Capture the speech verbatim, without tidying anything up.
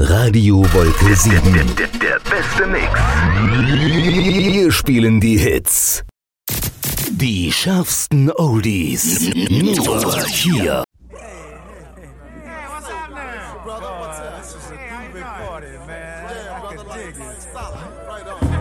Radio Wolke sieben. Der, der, der beste Mix. Wir spielen die Hits. Die schärfsten Oldies. Nur hier. Brother, what's up? This is a groovy party, man. I can dig it. Stop right on.